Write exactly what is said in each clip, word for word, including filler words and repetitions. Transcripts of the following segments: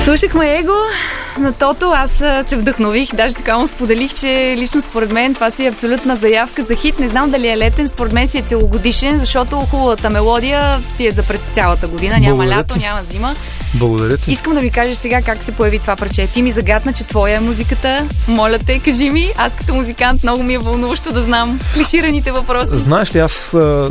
Слушахме Его на Тото, аз се вдъхнових, даже така му споделих, че лично според мен това си е абсолютна заявка за хит. Не знам дали е летен, според мен си е целогодишен, защото хубавата мелодия си е за през цялата година, няма Благодаря лято, ти. няма зима. Благодаря ти. Искам да ми кажеш сега как се появи това парче. Ти ми загадна, че твоя е музиката. Моля те, кажи ми. Аз като музикант много ми е вълнуващо да знам клишираните въпроси. Знаеш ли, аз а,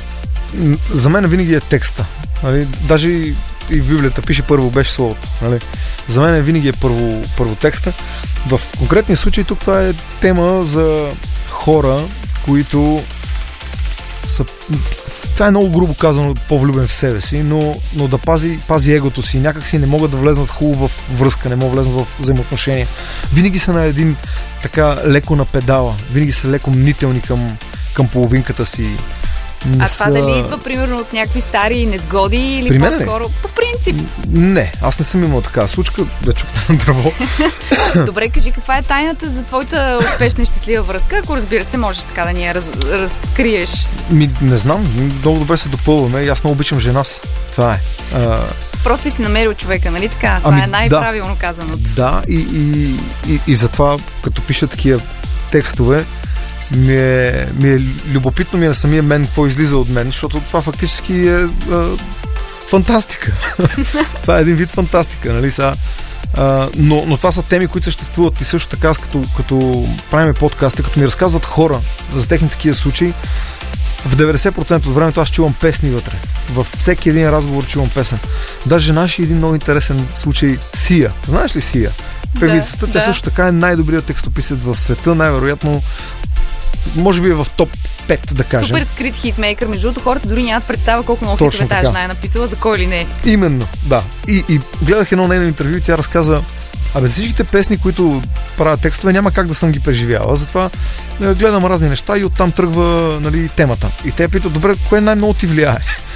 за мен винаги е текста. Нали? Даже и, и в Библията пише първо беше словото. Нали? За мен винаги е първо, първо текста. В конкретния случай тук това е тема за хора, които са... Това е много грубо казано, по-влюбен в себе си, но, но да пази, пази егото си. Някак си не могат да влезнат хубаво в връзка, не могат да влезнат в взаимоотношения. Винаги са на един така леко на педала. Винаги са леко мнителни към, към половинката си. Не а това са... дали идва примерно от някакви стари незгоди или При по-скоро? По принцип. Не, аз не съм имал такава случка да чупя на дърво. Добре, кажи каква е тайната за твоята успешна и щастлива връзка, ако разбира се можеш така да ни я раз, разкриеш. Ми, не знам, много добре се допълваме и аз много обичам жена си. Това е. А... Просто си намерил човека, нали така? Това ами, е най-правилно да, казаното. Да, и, и, и, и затова като пиша такива текстове, Ми е, ми е любопитно ми е на самия мен какво излиза от мен, защото това фактически е а, фантастика. Това е един вид фантастика, нали са? А, но, но това са теми, които съществуват и също така, аз като, като правим подкасти, като ми разказват хора за техни такива случаи, в деветдесет процента от времето аз чувам песни вътре. Във всеки един разговор чувам песен. Даже наши един много интересен случай Сия. Знаеш ли Сия? Певицата, да, тя да. също така е най-добрият текстописец в света, най-вероятно може би е в топ пет, да кажем. Супер скрит хитмейкър. Между другото, хората дори нямат представа колко много хитове тази жена е написала, за кой ли не. Именно, да. И, и гледах едно нейно интервю и тя разказа, абе всичките песни, които правят текстове, няма как да съм ги преживяла. Затова гледам разни неща и оттам тръгва, нали, темата. И те питат, добре, кое най-много ти влияе?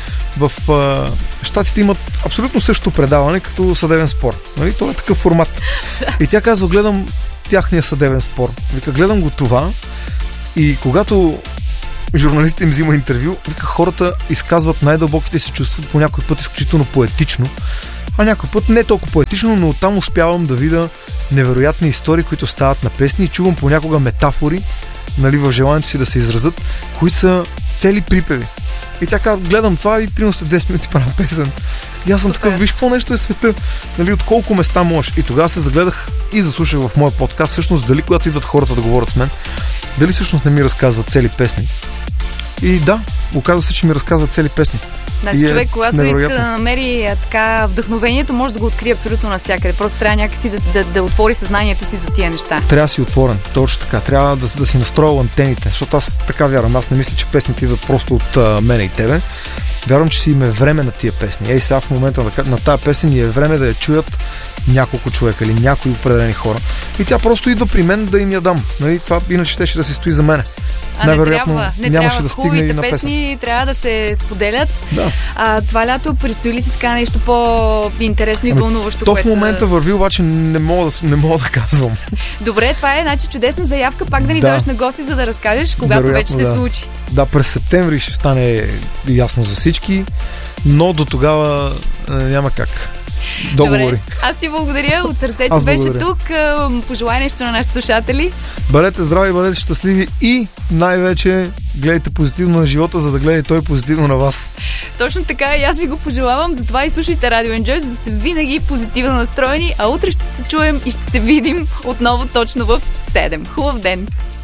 В а, щатите имат абсолютно същото предаване като съдебен спор. Нали? Това е такъв формат. И тя казва, гледам тяхния съдебен спор. Вика, гледам го това и когато журналистът им взима интервю, вика, хората изказват най-дълбоките си чувства, по някой път изключително поетично, а някой път не толкова поетично, но оттам успявам да видя невероятни истории, които стават на песни и чувам понякога метафори, нали, в желанието си да се изразят, които са цели припеви. И тя казва, гледам това и примерно след десет минути правя песен. И аз съм Супер. такъв, виж какво нещо е света, нали, от колко места можеш. И тогава се загледах и заслушах в моя подкаст, всъщност дали когато идват хората да говорят с мен, дали всъщност не ми разказват цели песни. И да, оказва се, че ми разказват цели песни. Значи е човек, когато невероятно. иска да намери а, така вдъхновението, може да го открие абсолютно навсякъде. Просто трябва някакси да, да, да отвори съзнанието си за тия неща. Трябва да си отворен, точно така. Трябва да, да си настроил антените, защото аз така вярвам. Аз не мисля, че песните идват просто от а, мене и тебе. Вярвам, че си им е време на тия песни. Ей, сега в момента на, на тая песен и е време да я чуят няколко човека или някои определени хора. И тя просто идва при мен да им я дам. Нали? Това иначе щеше да се стои за мене. А не трябва, не нямаше трябва. Да стигне Хубавите и на песни песен. трябва да се споделят. Да. А, това лято предстои ли ти така нещо по-интересно и Ами, вълнуващо? То което... в момента върви, обаче не мога да, не мога да казвам. Добре, това е значи чудесна заявка пак да ни Да. дойдеш на гости, за да разкажеш, когато Вероятно, вече се да. случи. Да, през септември ще стане ясно за всички, но до тогава е, няма как. Договори. Добре. Аз ти благодаря от сърце, че Аз беше благодаря. тук. Пожелай нещо на нашите слушатели. Бъдете здрави, бъдете щастливи и най-вече гледайте позитивно на живота, за да гледа той позитивно на вас. Точно така и аз ви го пожелавам. Затова и слушайте Radio Enjoy, за да сте винаги позитивно настроени, а утре ще се чуем и ще се видим отново точно в седем. Хубав ден!